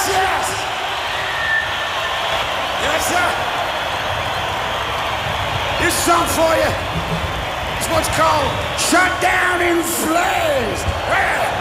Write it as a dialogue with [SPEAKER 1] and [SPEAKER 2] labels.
[SPEAKER 1] yes! Yes, sir! This song for you is what's called Shut Down in Flames. Yeah.